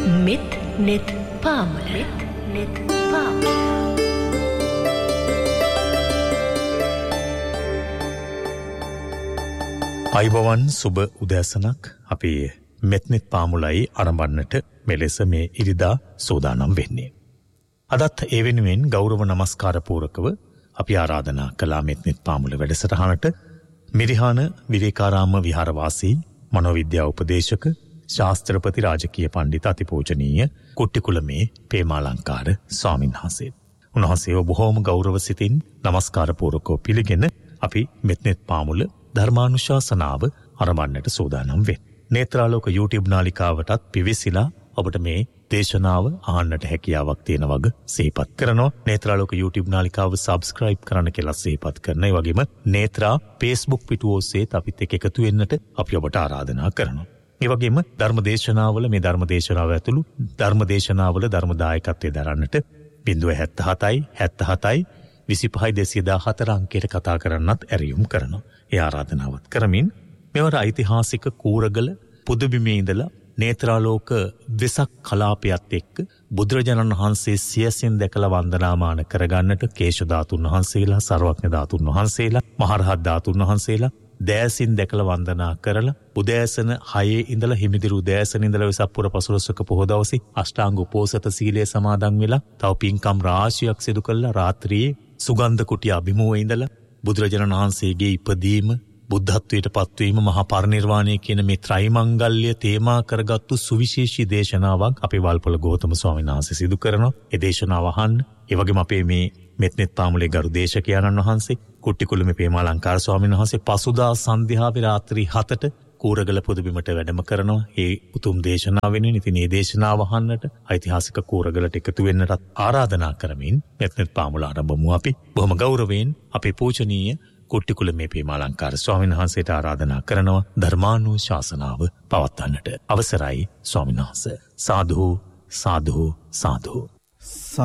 මෙත් නෙත් පාමුල. නෙත් පාමුල. අයිබෝවන් සුබ උදෑසනක්. අපි මෙත්නෙත් පාමුලයි ආරම්භන්නට මෙලෙස මේ ඉරිදා සූදානම් වෙන්නේ. අදත් ඒ වෙනුවෙන් ගෞරව නමස්කාර පූරකව අපි ආරාධනා කළා මෙත්නෙත් පාමුල වැඩසටහනට මිරිහාන විවේකාරාම විහාරවාසී මනෝවිද්‍යා උපදේශක ශාස්ත්‍රපති රාජකීය පණ්ඩිත අතිපූජනීය කුට්ටිකුලමේ පේමාලංකාර ස්වාමීන් වහන්සේ. උන්වහන්සේව බොහෝම ගෞරව සිතින් නමස්කාර පූරකව පිළිගෙන අපි මෙත්නෙත් පාමුල ධර්මානුශාසනාව ආරම්භන්නට සූදානම් වෙන්නේ. නේත්‍රාලෝක YouTube නාලිකාවටත් පිවිසිලා ඔබට මේ දේශනාව අහන්නට හැකියාවක් තියෙන වග සිහිපත් කරනවා. නේත්‍රාලෝක YouTube නාලිකාව subscribe කරන්න කියලා සිහිපත් කරනවා. ඒ වගේම නේත්‍රා Facebook පිටුව ඔස්සේත් අපිත් එක්ක එකතු වෙන්නට අපි ඔබට ආරාධනා කරනවා. ඒ වගේම ධර්මදේශනාවල මේ ධර්මදේශනාව ඇතුළු ධර්මදේශනාවල ධර්මදායකත්වයේ දරන්නට 077යි 77යි 25 214 අංකයට කතා කරන්නත් ඇරියුම් කරනවා. ඒ ආරාධනාවත් කරමින් මෙවර ඓතිහාසික කූරගල පුදුබිමේ ඉඳලා නේත්‍රාලෝක වෙසක් කලාපයත් එක්ක බුදුරජාණන් වහන්සේ සියසින් දැකලා වන්දනාමාන කරගන්නට කේශ ධාතුන් වහන්සේලා, සර්වඥ ධාතුන් වහන්සේලා, මහරහත් ධාතුන් වහන්සේලා දෑසින් දැකලා වන්දනා කරලා උදෑසන 6 ඉඳලා හිමිදිරි උදෑසන ඉඳලා වෙසක් පුර පසළොස්වක පොහොය දවසේ අෂ්ටාංග උපෝසත සීලය සමාදන් වෙලා තව පින්කම් රාශියක් සිදු කළා. රාත්‍රියේ සුගන්ධ කුටිය අභිමුවේ ඉඳලා බුදුරජාණන් වහන්සේගේ ඉපදීම, බුද්ධත්වයට පත්වීම, මහා පරිනිර්වාණය කියන මේ ත්‍රිමංගල්‍ය තේමා කරගත්තු සුවිශේෂී දේශනාවක් අපේ වල්පොල ගෞතම ස්වාමීන් වහන්සේ සිදු කරනවා. ඒ දේශනාව අහන්න. ඒ වගේම අපේ මේ මෙත්නෙත් පාමුලේ ගරු දේශකයන්න් වහන්සේ කුට්ටිකුලමේ පේමාලංකාර ස්වාමීන් වහන්සේ පසුදා සන්ධ්‍යාවේ රාත්‍රී 7ට කූරගල පුදුබිමට වැඩම කරනවා. ඒ උතුම් දේශනාව වෙනුවෙන් ඉතින් මේ දේශනාව අහන්නට ඓතිහාසික කූරගලට එකතු වෙන්නට ආරාධනා කරමින් මෙත්නෙත් පාමුල ආරම්භමු. අපි බොහොම ගෞරවයෙන් අපේ පූජනීය කුට්ටිකුලමේ පේමාලංකාර ස්වාමීන් වහන්සේට ආරාධනා කරනවා ධර්මානුශාසනාව පවත්වන්නට. අවසරයි ස්වාමීන් වහන්සේ. සාදු සාදු සාදු.